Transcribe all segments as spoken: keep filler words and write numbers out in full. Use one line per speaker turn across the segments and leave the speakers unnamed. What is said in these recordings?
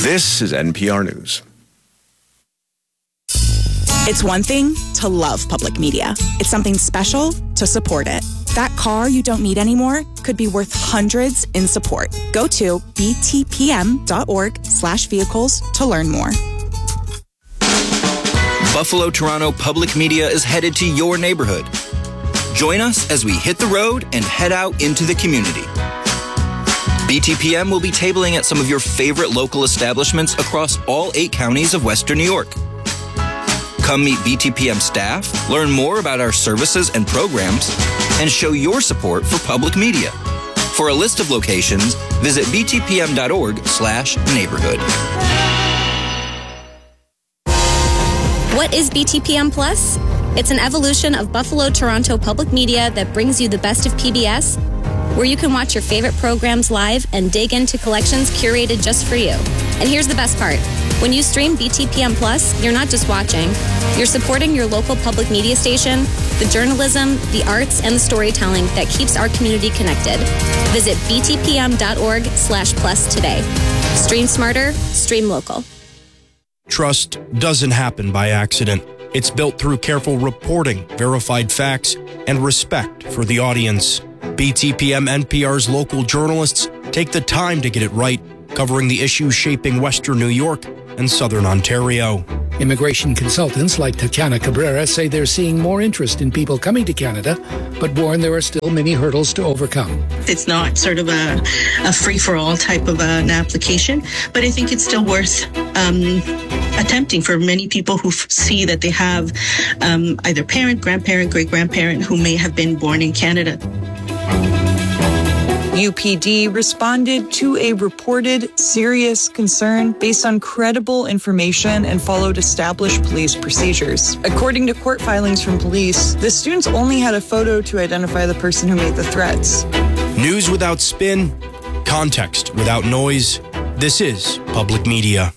This is N P R News.
It's one thing to love public media. It's something special to support it. That car you don't need anymore could be worth hundreds in support. Go to btpm.org slash vehicles to learn more.
Buffalo Toronto Public Media is headed to your neighborhood. Join us as we hit the road and head out into the community. B T P M will be tabling at some of your favorite local establishments across all eight counties of Western New York. Come meet B T P M staff, learn more about our services and programs, and show your support for public media. For a list of locations, visit btpm.org slash neighborhood.
What is B T P M Plus? It's an evolution of Buffalo Toronto Public Media that brings you the best of P B S, where you can watch your favorite programs live and dig into collections curated just for you. And here's the best part. When you stream B T P M Plus, you're not just watching. You're supporting your local public media station, the journalism, the arts, and the storytelling that keeps our community connected. Visit btpm.org slash plus today. Stream smarter, stream local.
Trust doesn't happen by accident. It's built through careful reporting, verified facts, and respect for the audience. B T P M N P R's local journalists take the time to get it right, covering the issues shaping Western New York and Southern Ontario.
Immigration consultants like Tatiana Cabrera say they're seeing more interest in people coming to Canada, but warn there are still many hurdles to overcome.
It's not sort of a, a free-for-all type of an application, but I think it's still worth um, attempting for many people who f- see that they have um, either parent, grandparent, great-grandparent who may have been born in Canada.
U P D responded to a reported serious concern based on credible information and followed established police procedures. According to court filings from police, the students only had a photo to identify the person who made the threats.
News without spin, context without noise. This is public media.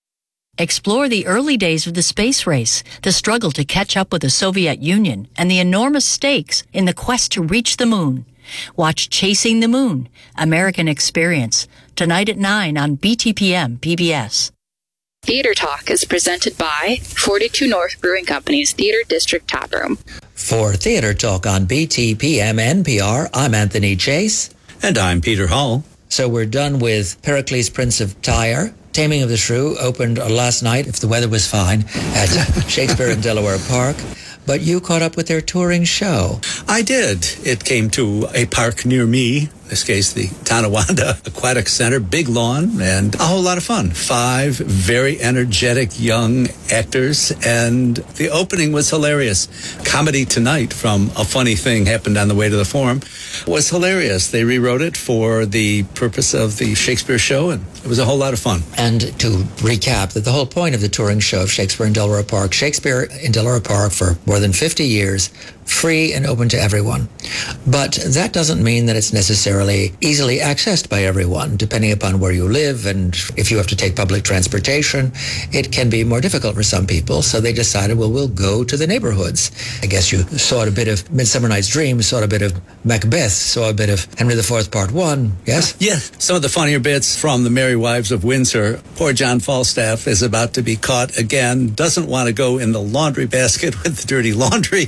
Explore the early days of the space race, the struggle to catch up with the Soviet Union, and the enormous stakes in the quest to reach the moon. Watch Chasing the Moon, American Experience, tonight at nine on B T P M P B S.
Theater Talk is presented by forty-two North Brewing Company's Theater District Tap Room.
For Theater Talk on B T P M N P R, I'm Anthony Chase.
And I'm Peter Hall.
So we're done with Pericles, Prince of Tyre. Taming of the Shrew opened last night, if the weather was fine, at Shakespeare in Delaware Park. But you caught up with their touring show.
I did. It came to a park near me, in this case, the Tonawanda Aquatic Center, big lawn, and a whole lot of fun. Five very energetic young actors, and the opening was hilarious. Comedy Tonight from A Funny Thing Happened on the Way to the Forum was hilarious. They rewrote it for the purpose of the Shakespeare show, and it was a whole lot of fun.
And to recap, that the whole point of the touring show of Shakespeare in Delaware Park, Shakespeare in Delaware Park for more than fifty years, free and open to everyone. But that doesn't mean that it's necessarily easily accessed by everyone. Depending upon where you live and if you have to take public transportation, it can be more difficult for some people. So they decided, well, we'll go to the neighborhoods. I guess you saw a bit of Midsummer Night's Dream, saw a bit of Macbeth, saw a bit of Henry the Fourth Part One, yes?
Yeah, some of the funnier bits from The Merry Wives of Windsor. Poor John Falstaff is about to be caught again, doesn't want to go in the laundry basket with the dirty laundry.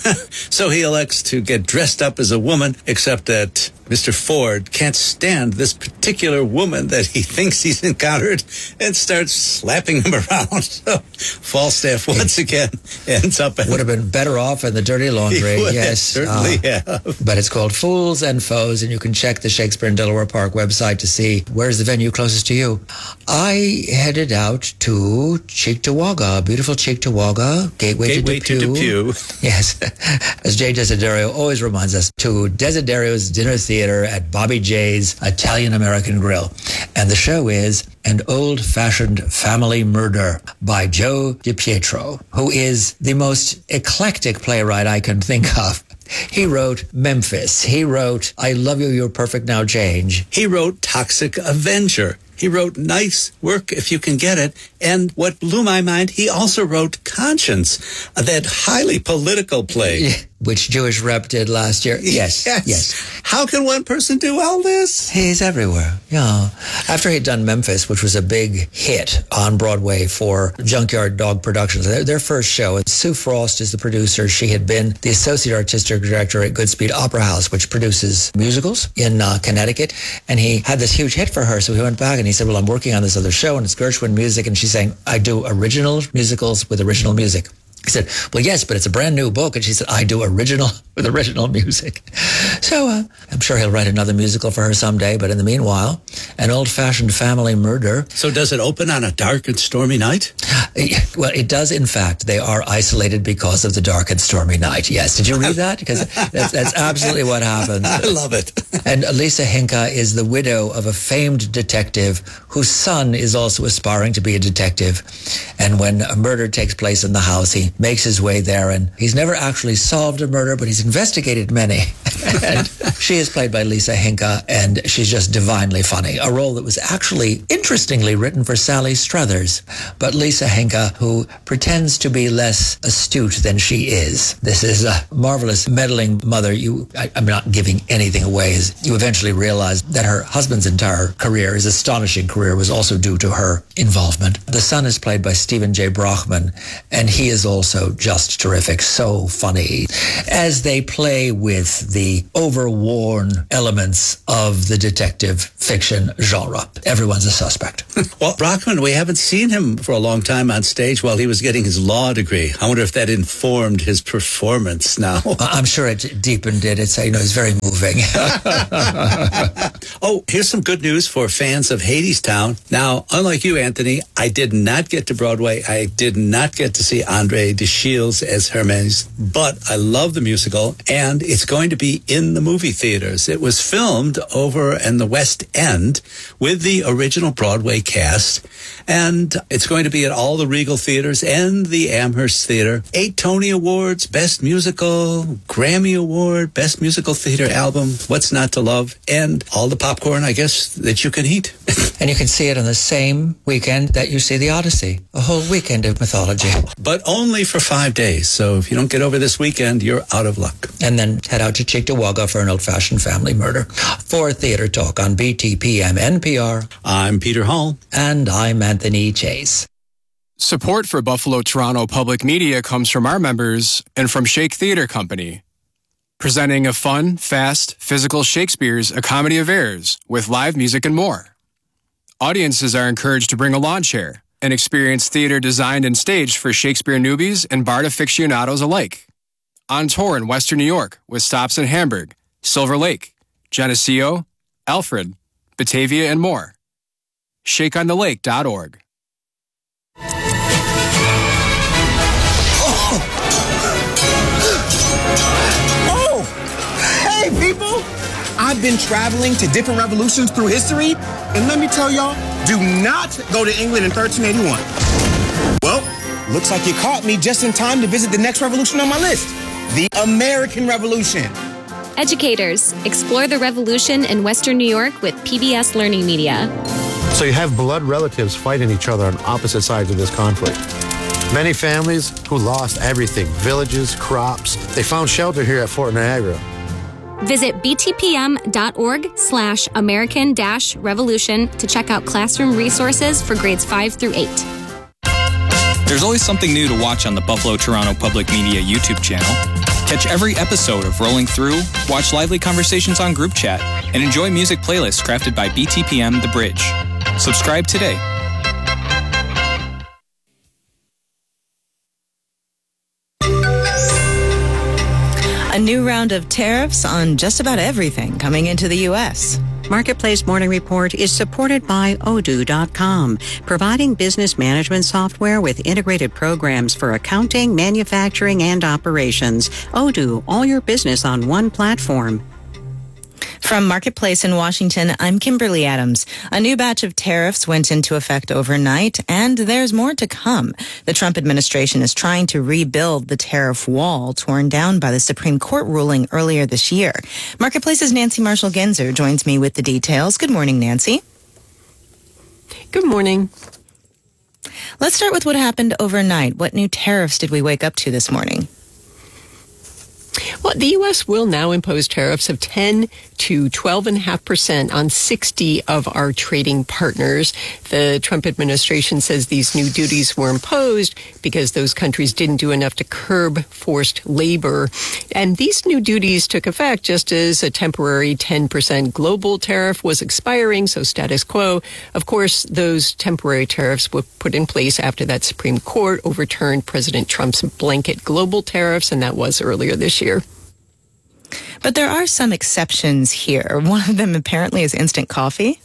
So he elects to get dressed up as a woman, except that Mister Ford can't stand this particular woman that he thinks he's encountered and starts slapping him around. So Falstaff once again ends up...
Would have been better off in the dirty laundry, yes.
Certainly uh, have.
But it's called Fools and Foes, and you can check the Shakespeare in Delaware Park website to see where's the venue closest to you. I headed out to Cheektowaga, beautiful Cheektowaga, gateway,
gateway
to Depew.
to Depew.
Yes, as Jay Desiderio always reminds us, to Desiderio's Dinner Theater at Bobby J's Italian-American Grill. And the show is An Old-Fashioned Family Murder by Joe DiPietro, who is the most eclectic playwright I can think of. He wrote Memphis. He wrote I Love You, You're Perfect Now, Change.
He wrote Toxic Avenger. He wrote nice work if you can get it. And what blew my mind, he also wrote Conscience, that highly political play.
Yeah, which Jewish Rep did last year. Yes, yes, yes.
How can one person do all this?
He's everywhere. Yeah. After he'd done Memphis, which was a big hit on Broadway for Junkyard Dog Productions, their, their first show, and Sue Frost is the producer. She had been the associate artistic director at Goodspeed Opera House, which produces musicals in uh, Connecticut. And he had this huge hit for her. So he went back and he said, well, I'm working on this other show and it's Gershwin music. And she's saying, I do original musicals with original music. He said, well, yes, but it's a brand new book. And she said, I do original with original music. So uh, I'm sure he'll write another musical for her someday. But in the meanwhile, An Old-Fashioned Family Murder.
So does it open on a dark and stormy night?
Well, it does, in fact. They are isolated because of the dark and stormy night. Yes. Did you read that? Because that's, that's absolutely what happens.
I love it.
And Lisa Hinka is the widow of a famed detective whose son is also aspiring to be a detective. And when a murder takes place in the house, he makes his way there, and he's never actually solved a murder, but he's investigated many. And she is played by Lisa Hinka, and she's just divinely funny. A role that was actually interestingly written for Sally Struthers, but Lisa Hinka, who pretends to be less astute than she is. This is a marvelous meddling mother. You, I, I'm not giving anything away, as you eventually realize that her husband's entire career, his astonishing career, was also due to her involvement. The son is played by Stephen J. Brockman, and he is also Also just terrific, so funny, as they play with the overworn elements of the detective fiction genre. Everyone's a suspect.
Well, Brockman, we haven't seen him for a long time on stage while he was getting his law degree. I wonder if that informed his performance now.
I'm sure it deepened it. It's, you know, it's very moving.
Oh, here's some good news for fans of Hadestown. Now, unlike you, Anthony, I did not get to Broadway. I did not get to see Andre de Shields as Hermes, but I love the musical, and it's going to be in the movie theaters. It was filmed over in the West End with the original Broadway cast, and it's going to be at all the Regal theaters and the Amherst Theater. Eight Tony Awards, Best Musical, Grammy Award, Best Musical Theater Album, What's Not to Love, and all the popcorn, I guess, that you can eat.
And you can see it on the same weekend that you see the Odyssey, a whole weekend of mythology.
But only for five days, so if you don't get over this weekend, you're out of luck.
And then head out to Cheektowaga for An Old-Fashioned Family Murder. For Theater Talk on B T P M N P R,
I'm Peter Hall.
And I'm Anthony Chase.
Support for Buffalo Toronto Public Media comes from our members and from Shake Theater Company, presenting a fun, fast, physical Shakespeare's A Comedy of Errors with live music and more. Audiences are encouraged to bring a lawn chair and experience theater designed and staged for Shakespeare newbies and Bard aficionados alike. On tour in Western New York with stops in Hamburg, Silver Lake, Geneseo, Alfred, Batavia, and more. shake on the lake dot org.
Oh! Hey, people! I've been traveling to different revolutions through history, and let me tell y'all, do not go to England in thirteen eighty-one. Well, looks like you caught me just in time to visit the next revolution on my list, the American Revolution.
Educators, explore the revolution in Western New York with P B S Learning Media.
So you have blood relatives fighting each other on opposite sides of this conflict. Many families who lost everything, villages, crops, they found shelter here at Fort Niagara.
Visit btpm.org slash American dash revolution to check out classroom resources for grades five through eight.
There's always something new to watch on the Buffalo Toronto Public Media YouTube channel. Catch every episode of Rolling Through, watch lively conversations on group chat, and enjoy music playlists crafted by B T P M The Bridge. Subscribe today.
A new round of tariffs on just about everything coming into the U S.
Marketplace Morning Report is supported by Odoo dot com, providing business management software with integrated programs for accounting, manufacturing, and operations. Odoo, all your business on one platform.
From Marketplace in Washington, I'm Kimberly Adams. A new batch of tariffs went into effect overnight, and there's more to come. The Trump administration is trying to rebuild the tariff wall torn down by the Supreme Court ruling earlier this year. Marketplace's Nancy Marshall-Genzer joins me with the details. Good morning, Nancy.
Good morning.
Let's start with what happened overnight. What new tariffs did we wake up to this morning?
Well, the U S will now impose tariffs of ten to twelve point five percent on sixty of our trading partners. The Trump administration says these new duties were imposed because those countries didn't do enough to curb forced labor. And these new duties took effect just as a temporary ten percent global tariff was expiring, so status quo. Of course, those temporary tariffs were put in place after that Supreme Court overturned President Trump's blanket global tariffs, and that was earlier this year.
But there are some exceptions here. One of them apparently is instant coffee.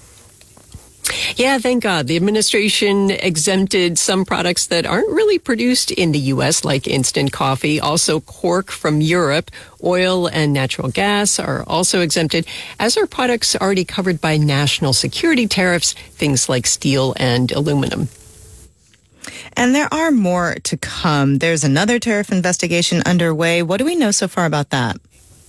Yeah, thank God. The administration exempted some products that aren't really produced in the U S, like instant coffee. Also, cork from Europe, oil and natural gas are also exempted, as are products already covered by national security tariffs, things like steel and aluminum.
And there are more to come. There's another tariff investigation underway. What do we know so far about that?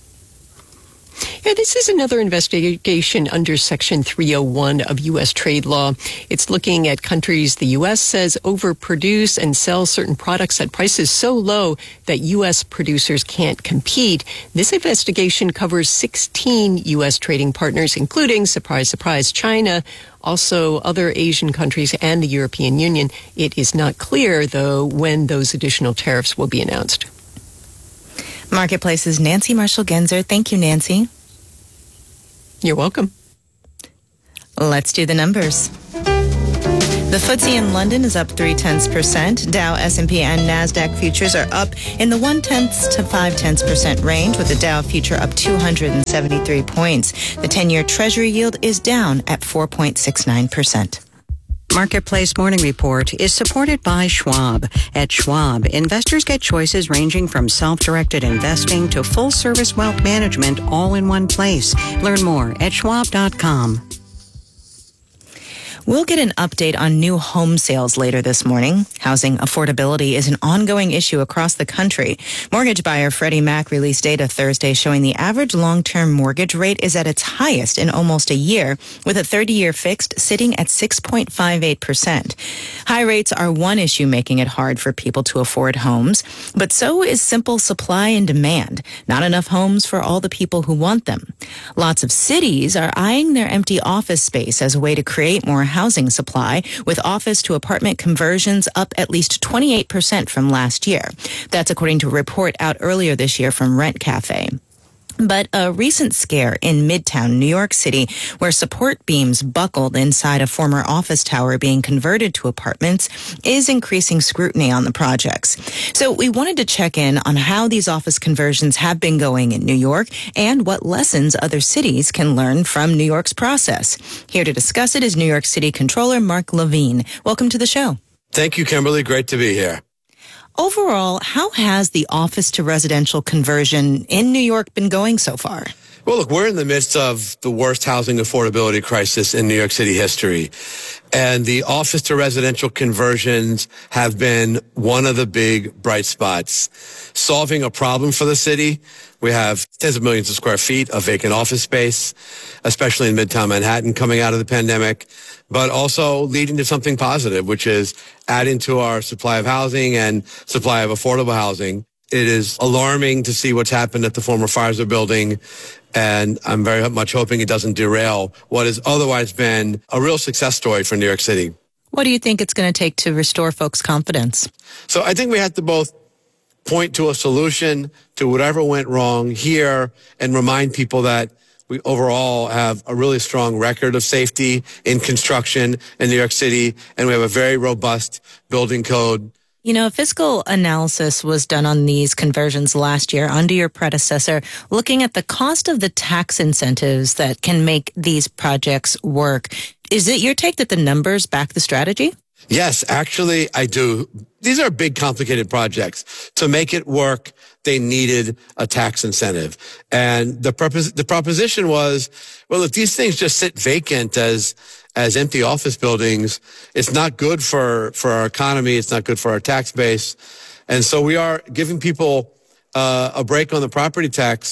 Yeah, this is another investigation under Section three oh one of U S trade law. It's looking at countries the U S says overproduce and sell certain products at prices so low that U S producers can't compete. This investigation covers sixteen U S trading partners, including, surprise, surprise, China, also other Asian countries and the European Union. It is not clear, though, when those additional tariffs will be announced.
Marketplace's Nancy Marshall-Genzer. Thank you, Nancy.
You're welcome.
Let's do the numbers. The F T S E in London is up three-tenths percent. Dow, S and P, and NASDAQ futures are up in the one-tenths to five-tenths percent range, with the Dow future up two hundred seventy-three points. The ten-year Treasury yield is down at four point six nine percent.
Marketplace Morning Report is supported by Schwab. At Schwab, investors get choices ranging from self-directed investing to full-service wealth management all in one place. Learn more at schwab dot com.
We'll get an update on new home sales later this morning. Housing affordability is an ongoing issue across the country. Mortgage buyer Freddie Mac released data Thursday showing the average long-term mortgage rate is at its highest in almost a year, with a thirty-year fixed sitting at six point five eight percent. High rates are one issue making it hard for people to afford homes, but so is simple supply and demand. Not enough homes for all the people who want them. Lots of cities are eyeing their empty office space as a way to create more housing supply, with office to apartment conversions up at least twenty-eight percent from last year. That's according to a report out earlier this year from Rent Cafe. But a recent scare in Midtown New York City, where support beams buckled inside a former office tower being converted to apartments, is increasing scrutiny on the projects. So we wanted to check in on how these office conversions have been going in New York and what lessons other cities can learn from New York's process. Here to discuss it is New York City Controller Mark Levine. Welcome to the show.
Thank you, Kimberly. Great to be here.
Overall, how has the office to residential conversion in New York been going so far?
Well, look, we're in the midst of the worst housing affordability crisis in New York City history. And the office to residential conversions have been one of the big bright spots. Solving a problem for the city. We have tens of millions of square feet of vacant office space, especially in Midtown Manhattan coming out of the pandemic, but also leading to something positive, which is adding to our supply of housing and supply of affordable housing. It is alarming to see what's happened at the former Pfizer building, and I'm very much hoping it doesn't derail what has otherwise been a real success story for New York City.
What do you think it's going to take to restore folks' confidence?
So I think we have to both point to a solution to whatever went wrong here and remind people that we overall have a really strong record of safety in construction in New York City, and we have a very robust building code.
You know, a fiscal analysis was done on these conversions last year under your predecessor, looking at the cost of the tax incentives that can make these projects work. Is it your take that the numbers back the strategy?
Yes, actually, I do. These are big, complicated projects. To make it work, they needed a tax incentive. And the purpose, the proposition was, well, if these things just sit vacant as, as empty office buildings, it's not good for, for our economy. It's not good for our tax base. And so we are giving people uh, a break on the property tax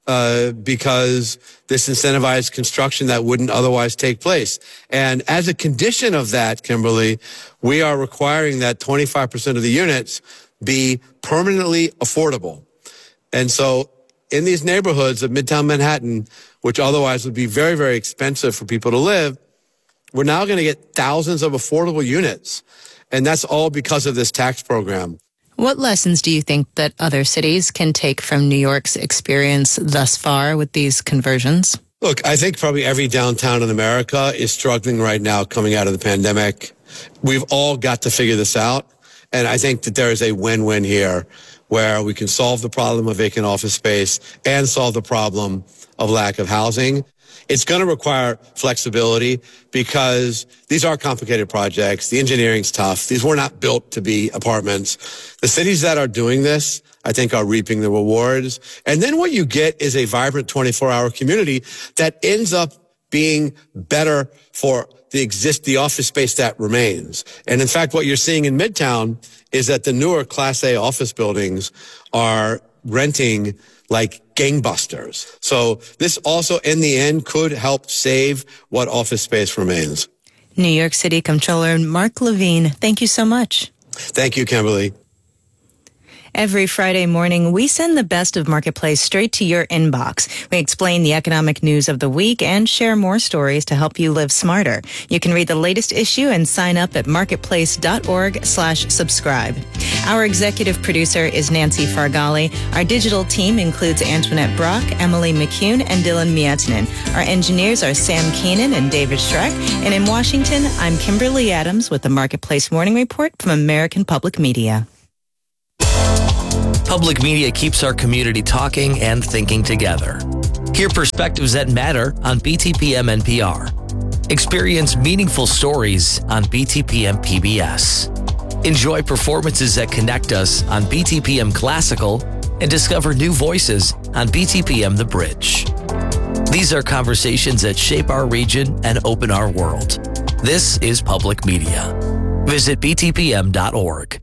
uh, because this incentivized construction that wouldn't otherwise take place. And as a condition of that, Kimberly, we are requiring that twenty-five percent of the units be permanently affordable. And so in these neighborhoods of Midtown Manhattan, which otherwise would be very, very expensive for people to live, we're now going to get thousands of affordable units. And that's all because of this tax program.
What lessons do you think that other cities can take from New York's experience thus far with these conversions?
Look, I think probably every downtown in America is struggling right now coming out of the pandemic. We've all got to figure this out. And I think that there is a win-win here where we can solve the problem of vacant office space and solve the problem of lack of housing. It's going to require flexibility because these are complicated projects. The engineering's tough. These were not built to be apartments. The cities that are doing this, I think, are reaping the rewards. And then what you get is a vibrant twenty-four hour community that ends up being better for the exist, the office space that remains. And in fact, what you're seeing in Midtown is that the newer Class A office buildings are renting like gangbusters. So this also, in the end, could help save what office space remains.
New York City Comptroller Mark Levine, thank you so much.
Thank you, Kimberly.
Every Friday morning, we send the best of Marketplace straight to your inbox. We explain the economic news of the week and share more stories to help you live smarter. You can read the latest issue and sign up at marketplace.org slash subscribe. Our executive producer is Nancy Fargali. Our digital team includes Antoinette Brock, Emily McCune, and Dylan Mietinen. Our engineers are Sam Keenan and David Schreck. And in Washington, I'm Kimberly Adams with the Marketplace Morning Report from American Public Media.
Public media keeps our community talking and thinking together. Hear perspectives that matter on B T P M N P R. Experience meaningful stories on B T P M P B S. Enjoy performances that connect us on B T P M Classical and discover new voices on B T P M The Bridge. These are conversations that shape our region and open our world. This is public media. Visit B T P M dot org.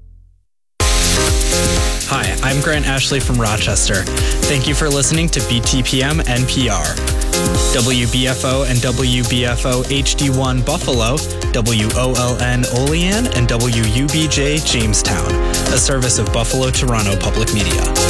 Hi, I'm Grant Ashley from Rochester. Thank you for listening to B T P M N P R. W B F O and W B F O H D one Buffalo, W O L N Olean, and W U B J Jamestown, a service of Buffalo Toronto Public Media.